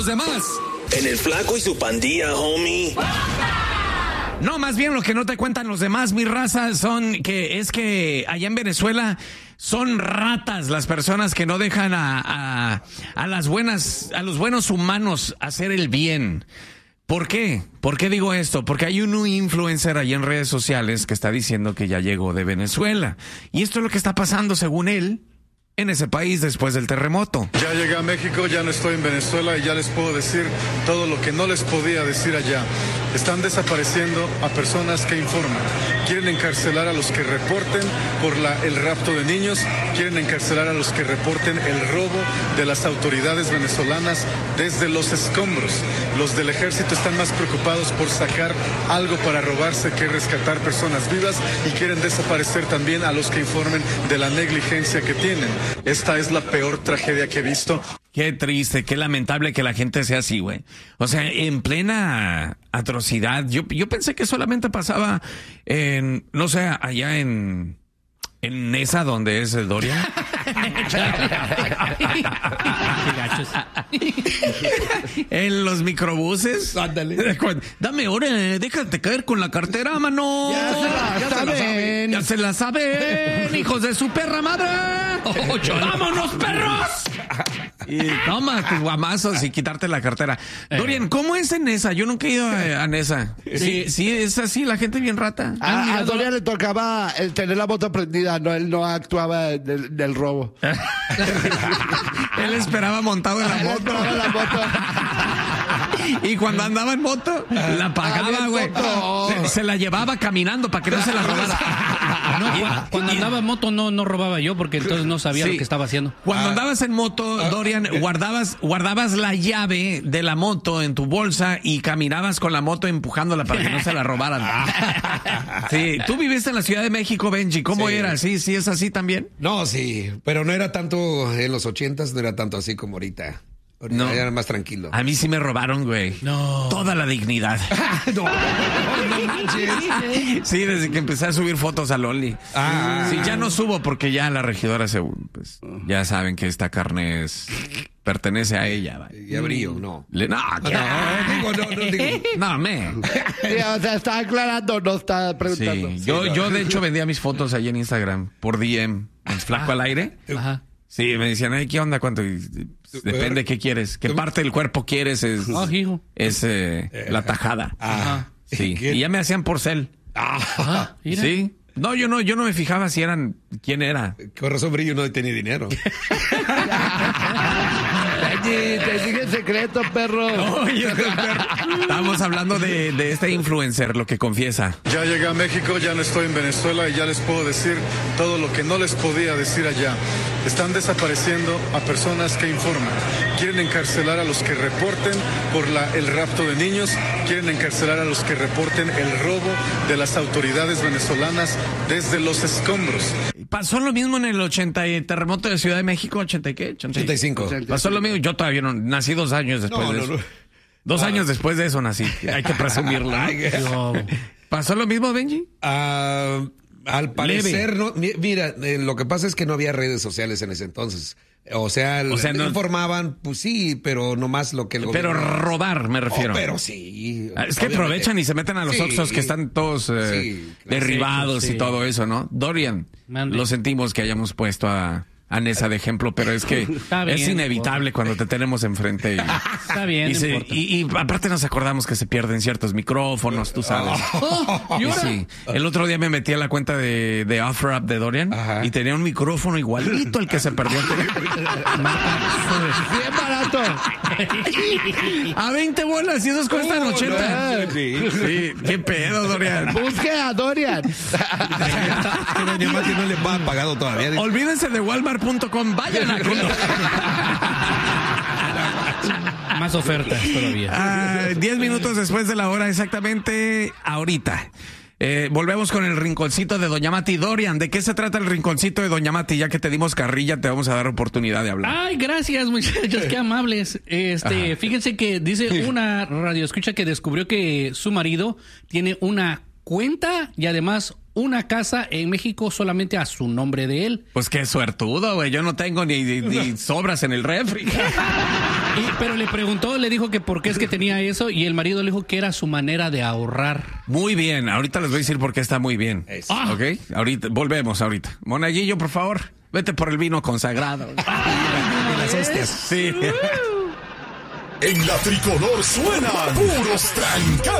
los demás. En el Flaco y su pandilla, homie. No, más bien lo que no te cuentan los demás, mi raza, es que allá en Venezuela son ratas las personas que no dejan a los buenos humanos hacer el bien. ¿Por qué? ¿Por qué digo esto? Porque hay un influencer allá en redes sociales que está diciendo que ya llegó de Venezuela. Y esto es lo que está pasando, según él, en ese país después del terremoto. Ya llegué a México, ya no estoy en Venezuela y ya les puedo decir todo lo que no les podía decir allá. Están desapareciendo a personas que informan. Quieren encarcelar a los que reporten por el rapto de niños. Quieren encarcelar a los que reporten el robo de las autoridades venezolanas desde los escombros. Los del ejército están más preocupados por sacar algo para robarse que rescatar personas vivas y quieren desaparecer también a los que informen de la negligencia que tienen. Esta es la peor tragedia que he visto. Qué triste, qué lamentable que la gente sea así, güey. O sea, en plena atrocidad. Yo pensé que solamente pasaba en, no sé, allá en esa donde es el Dorian. En los microbuses. Ándale. Dame hora, déjate caer con la cartera, mano. Ya se la saben, hijos de su perra madre. ¡Vámonos, perros! Y toma tus guamazos y quitarte la cartera. Dorian, ¿cómo es en Nesa? Yo nunca he ido a Nesa. Sí, es así, la gente bien rata. A Dorian le tocaba el tener la moto prendida, no, él no actuaba del robo. Él esperaba montado en la moto. Y cuando andaba en moto, la apagaba, güey. Se la llevaba caminando para que no se la robara. No, cuando andaba en moto no robaba yo porque entonces no sabía lo que estaba haciendo. Cuando andabas en moto, Dorian, guardabas la llave de la moto en tu bolsa y caminabas con la moto empujándola para que no se la robaran. Sí, tú viviste en la Ciudad de México, Benji. ¿Cómo era? ¿Sí es así también? No, sí, pero no era tanto en los 80s, no era tanto así como ahorita. No. Era más tranquilo. A mí sí me robaron, güey. No. Toda la dignidad. No manches. Sí, desde que empecé a subir fotos al Only. Sí, ya no subo porque ya la regidora pues ya saben que esta carne pertenece a ella. ¿Vale? Y a Brío, no. No, me. O sea, está aclarando, no está preguntando. Sí, yo de hecho vendía mis fotos ahí en Instagram por DM, en Flaco al Aire. Ajá. Sí, me decían, ¿qué onda? ¿Cuánto? Depende qué quieres. ¿Qué parte del cuerpo quieres? Es la tajada. Ajá. Sí. Y ya me hacían por cel. Mira. Sí. No, yo no me fijaba si eran quién era. Con razón Brillo no tenía dinero. Te sigue el secreto, perro. Oye, perro. Estamos hablando de este influencer, lo que confiesa. Ya llegué a México, ya no estoy en Venezuela y ya les puedo decir todo lo que no les podía decir allá. Están desapareciendo a personas que informan. Quieren encarcelar a los que reporten por el rapto de niños. Quieren encarcelar a los que reporten el robo de las autoridades venezolanas desde los escombros. Pasó lo mismo en el terremoto de Ciudad de México, 85. Pasó lo mismo. Yo todavía no nací 2 años después de eso. 2 años después de eso nací. Hay que presumirlo. ¿No? ¿Pasó lo mismo, Benji? Al parecer, no. Mira, lo que pasa es que no había redes sociales en ese entonces. O sea, no informaban, pues sí, pero nomás lo que el gobierno... Pero robar, me refiero. Pero sí. Es que aprovechan y se meten a los Oxxos que están todos derribados y todo eso, ¿no? Dorian, lo sentimos que hayamos puesto a Nesa de ejemplo, pero es que es inevitable cuando te tenemos enfrente. Está bien, y aparte nos acordamos que se pierden ciertos micrófonos, tú sabes. Sí. El otro día me metí a la cuenta de OfferUp de Dorian y tenía un micrófono igualito al que se perdió. Bien barato. A 20 bolas y esos cuestan 80. Sí, qué pedo, Dorian. Busque a Dorian. No le han pagado todavía. Olvídense de Walmart.com, vayan a Más ofertas todavía. 10 minutos después de la hora, exactamente ahorita. Volvemos con el rinconcito de Doña Mati. Dorian, ¿de qué se trata el rinconcito de Doña Mati? Ya que te dimos carrilla, te vamos a dar oportunidad de hablar. Ay, gracias, muchachos, qué amables. Fíjense que dice una radioescucha que descubrió que su marido tiene una cuenta y además una casa en México solamente a su nombre de él. Pues qué suertudo, güey. Yo no tengo ni sobras en el refri. Pero le preguntó, le dijo que por qué es que tenía eso y el marido le dijo que era su manera de ahorrar. Muy bien, ahorita les voy a decir por qué está muy bien. ¿Ok? Ahorita, volvemos ahorita. Monaguillo, por favor, vete por el vino consagrado. Y las hostias. Sí. En la tricolor suenan puros trancazos.